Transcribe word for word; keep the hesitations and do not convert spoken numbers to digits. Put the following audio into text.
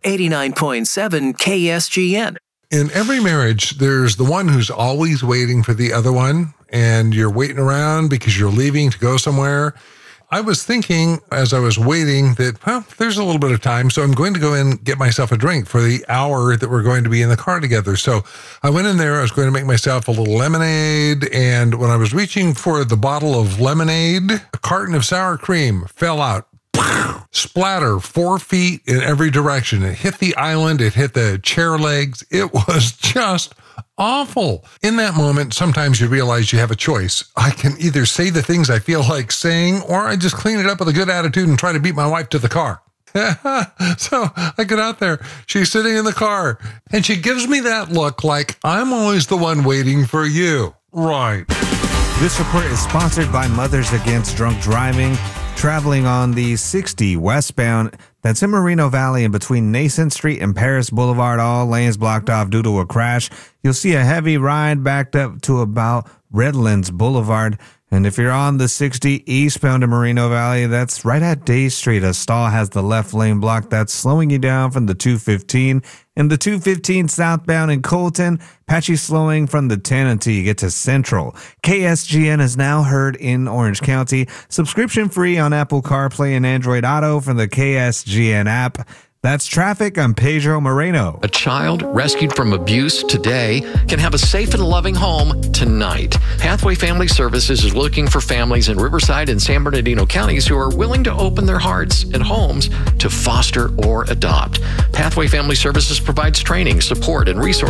eighty-nine point seven K S G N. In every marriage, there's the one who's always waiting for the other one, and you're waiting around because you're leaving to go somewhere. I was thinking as I was waiting that, well, there's a little bit of time, so I'm going to go in and get myself a drink for the hour that we're going to be in the car together. So I went in there, I was going to make myself a little lemonade, and when I was reaching for the bottle of lemonade, a carton of sour cream fell out. Splatter, four feet in every direction. It hit the island, it hit the chair legs. It was just awful. In that moment, sometimes you realize you have a choice. I can either say the things I feel like saying, or I just clean it up with a good attitude and try to beat my wife to the car. So I get out there. She's sitting in the car, and she gives me that look like I'm always the one waiting for you. Right. This report is sponsored by Mothers Against Drunk Driving. Traveling on the sixty westbound, that's in Moreno Valley in between Nascent Street and Paris Boulevard, all lanes blocked off due to a crash. You'll see a heavy ride backed up to about Redlands Boulevard. And if you're on the sixty eastbound in Moreno Valley, that's right at Day Street. A stall has the left lane blocked. That's slowing you down from the two fifteen. And the two fifteen southbound in Colton, patchy slowing from the ten until you get to Central. K S G N is now heard in Orange County. Subscription free on Apple CarPlay and Android Auto from the K S G N app. That's traffic. I'm Pedro Moreno. A child rescued from abuse today can have a safe and loving home tonight. Pathway Family Services is looking for families in Riverside and San Bernardino counties who are willing to open their hearts and homes to foster or adopt. Pathway Family Services provides training, support, and resources